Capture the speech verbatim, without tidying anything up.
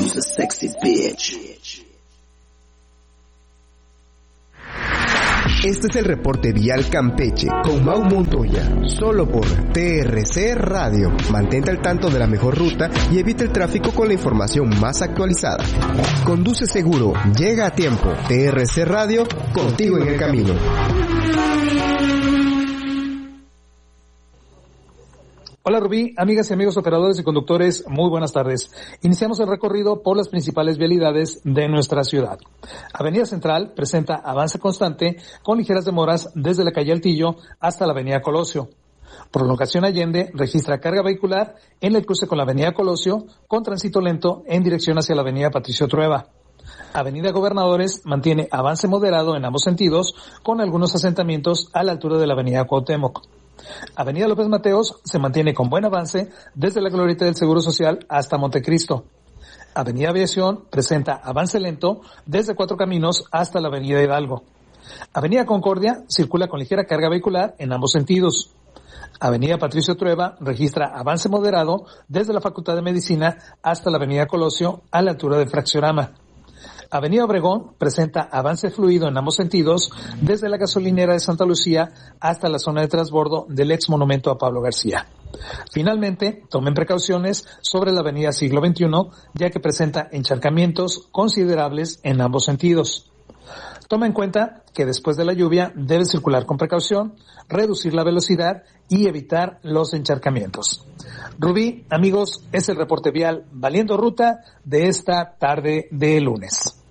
you's a sexy bitch. Este es el reporte vial Campeche con Mau Montoya, solo por T R C Radio. Mantente al tanto de la mejor ruta y evita el tráfico con la información más actualizada. Conduce seguro, llega a tiempo. T R C Radio, contigo en el camino. Hola Rubí, amigas y amigos operadores y conductores, muy buenas tardes. Iniciamos el recorrido por las principales vialidades de nuestra ciudad. Avenida Central presenta avance constante con ligeras demoras desde la calle Altillo hasta la avenida Colosio. Prolongación Allende registra carga vehicular en el cruce con la avenida Colosio con tránsito lento en dirección hacia la avenida Patricio Trueba. Avenida Gobernadores mantiene avance moderado en ambos sentidos con algunos asentamientos a la altura de la avenida Cuauhtémoc. Avenida López Mateos se mantiene con buen avance desde la glorieta del Seguro Social hasta Montecristo. Avenida Aviación presenta avance lento desde Cuatro Caminos hasta la avenida Hidalgo. Avenida Concordia circula con ligera carga vehicular en ambos sentidos. Avenida Patricio Trueba registra avance moderado desde la Facultad de Medicina hasta la avenida Colosio a la altura de Fraccionama. Avenida Obregón presenta avance fluido en ambos sentidos desde la gasolinera de Santa Lucía hasta la zona de transbordo del ex monumento a Pablo García. Finalmente, tomen precauciones sobre la avenida Siglo veintiuno, ya que presenta encharcamientos considerables en ambos sentidos. Toma en cuenta que después de la lluvia debe circular con precaución, reducir la velocidad y evitar los encharcamientos. Rubí, amigos, es el reporte vial Valiendo Ruta de esta tarde de lunes.